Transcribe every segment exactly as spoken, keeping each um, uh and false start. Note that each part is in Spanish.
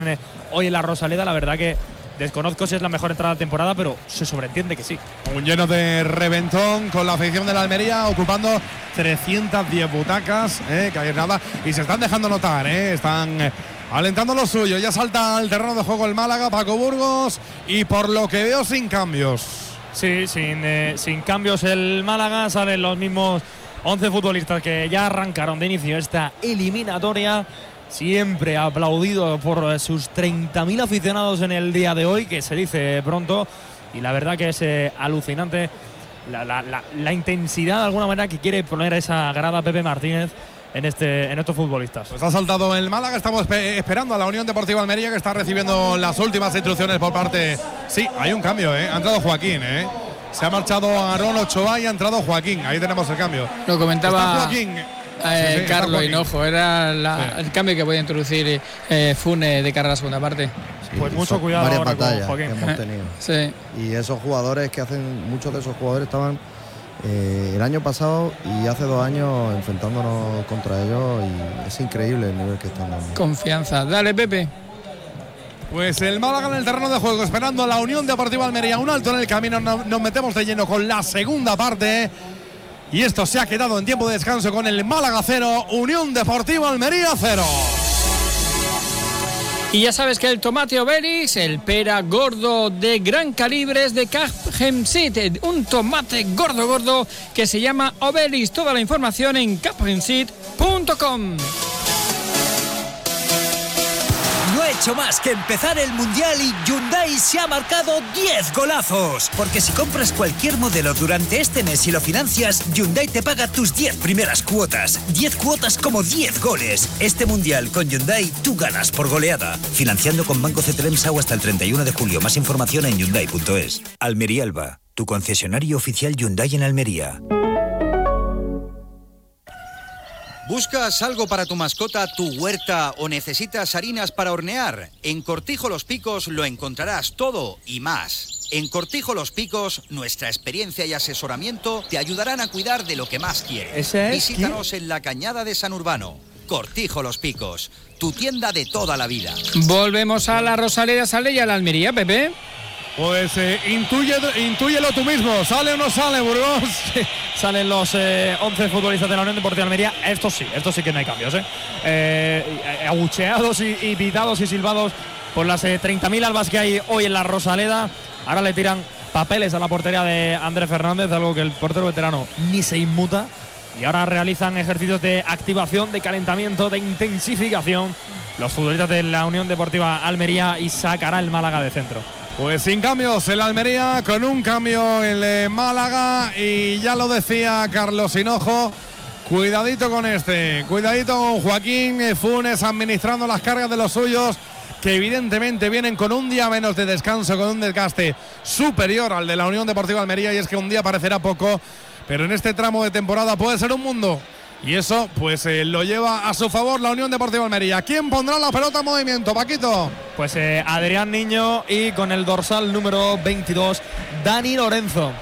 hoy en la Rosaleda. La verdad que desconozco si es la mejor entrada de temporada, pero se sobreentiende que sí. Un lleno de reventón con la afición de la Almería ocupando trescientas diez butacas, eh, que hay nada, y se están dejando notar, eh, están eh, alentando lo suyo. Ya salta al terreno de juego el Málaga, Paco Burgos, y por lo que veo sin cambios. Sí, sin, eh, sin cambios el Málaga, salen los mismos once futbolistas que ya arrancaron de inicio esta eliminatoria. Siempre aplaudido por sus treinta mil aficionados en el día de hoy, que se dice pronto, y la verdad que es eh, alucinante la, la, la, la intensidad de alguna manera que quiere poner a esa grada Pepe Martínez en, este, en estos futbolistas. Pues ha saltado el Málaga, estamos esperando a la Unión Deportiva Almería, que está recibiendo las últimas instrucciones por parte… Sí, hay un cambio, ¿eh? Ha entrado Joaquín, ¿eh? Se ha marchado Aarón Ochoa y ha entrado Joaquín. Ahí tenemos el cambio. Lo comentaba está Joaquín. Eh, sí, sí, Carlos Hinojo, era la, sí. el cambio que podía introducir eh, Funes de cara a la segunda parte. Sí, pues mucho cuidado varias ahora batallas con Joaquín. Que hemos tenido. Sí. Y esos jugadores que hacen, muchos de esos jugadores estaban eh, el año pasado y hace dos años enfrentándonos contra ellos, y es increíble el nivel que están dando. Confianza. Dale, Pepe. Pues el Málaga en el terreno de juego, esperando a la Unión Deportiva Almería. Un alto en el camino, nos metemos de lleno con la segunda parte. Y esto se ha quedado en tiempo de descanso con el Málaga cero, Unión Deportiva Almería cero. Y ya sabes que el tomate Obelix, el pera gordo de gran calibre, es de Capgemseed, un tomate gordo gordo que se llama Obelix. Toda la información en capgemseed punto com. No ha hecho más que empezar el Mundial y Hyundai se ha marcado diez golazos. Porque si compras cualquier modelo durante este mes y lo financias, Hyundai te paga tus diez primeras cuotas. diez cuotas como diez goles. Este Mundial con Hyundai tú ganas por goleada. Financiando con Banco Cetremsau hasta el treinta y uno de julio. Más información en hyundai punto es. Almería Alba, tu concesionario oficial Hyundai en Almería. ¿Buscas algo para tu mascota, tu huerta o necesitas harinas para hornear? En Cortijo Los Picos lo encontrarás todo y más. En Cortijo Los Picos, nuestra experiencia y asesoramiento te ayudarán a cuidar de lo que más quieres. ¿Es Visítanos en la Cañada de San Urbano. Cortijo Los Picos, tu tienda de toda la vida. Volvemos a la Rosaleda, sale ya la Almería, Pepe. Pues eh, intuye, intúyelo tú mismo, ¿sale o no sale, Burgos? Salen los eh, once futbolistas de la Unión Deportiva Almería. Estos sí, estos sí que no hay cambios, ¿eh? eh abucheados y, y pitados y silbados por las eh, treinta mil albas que hay hoy en la Rosaleda. Ahora le tiran papeles a la portería de Andrés Fernández, algo que el portero veterano ni se inmuta. Y ahora realizan ejercicios de activación, de calentamiento, de intensificación los futbolistas de la Unión Deportiva Almería, y sacará el Málaga de centro. Pues sin cambios el Almería, con un cambio el eh, Málaga, y ya lo decía Carlos Hinojo, cuidadito con este, cuidadito con Joaquín Funes administrando las cargas de los suyos, que evidentemente vienen con un día menos de descanso, con un desgaste superior al de la Unión Deportiva Almería, y es que un día parecerá poco, pero en este tramo de temporada puede ser un mundo. Y eso pues eh, lo lleva a su favor la Unión Deportiva Almería. ¿Quién pondrá la pelota en movimiento, Paquito? Pues eh, Adrián Niño, y con el dorsal número veintidós, Dani Lorenzo.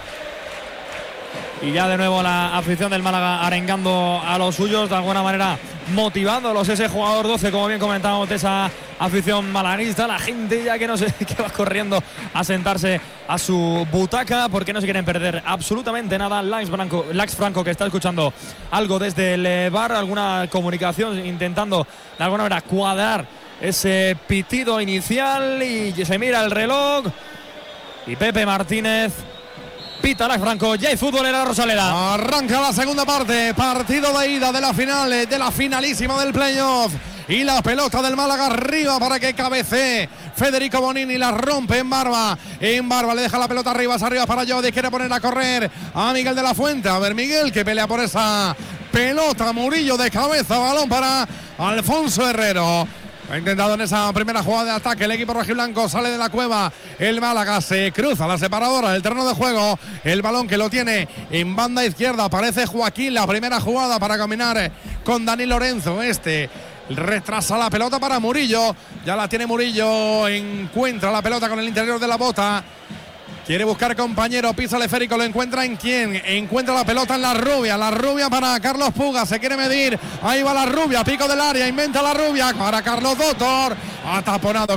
Y ya de nuevo la afición del Málaga arengando a los suyos, de alguna manera motivándolos, ese jugador doce, como bien comentábamos, de esa afición malaguista. La gente ya que no sé, que va corriendo a sentarse a su butaca porque no se quieren perder absolutamente nada. Lax Franco, Lax Franco, que está escuchando algo desde el bar, alguna comunicación, intentando de alguna manera cuadrar ese pitido inicial, y se mira el reloj y Pepe Martínez pita Lax Franco. Ya hay fútbol en la Rosaleda. Arranca la segunda parte, partido de ida de la final, de la finalísima del playoff. Y la pelota del Málaga arriba para que cabecee Federico Bonini, la rompe en Barba. En Barba le deja la pelota arriba, es arriba para Jodi, quiere poner a correr a Miguel de la Fuente. A ver Miguel, que pelea por esa pelota. Murillo de cabeza, balón para Alfonso Herrero. Ha intentado en esa primera jugada de ataque el equipo rojiblanco, sale de la cueva el Málaga, se cruza la separadora del terreno de juego, el balón que lo tiene en banda izquierda, aparece Joaquín, la primera jugada para caminar con Dani Lorenzo, este retrasa la pelota para Murillo, ya la tiene Murillo, encuentra la pelota con el interior de la bota. Quiere buscar compañero, pisa el esférico, lo encuentra en quién, encuentra la pelota en la rubia, la rubia para Carlos Puga, se quiere medir, ahí va la rubia, pico del área, inventa la rubia para Carlos Doctor, ha taponado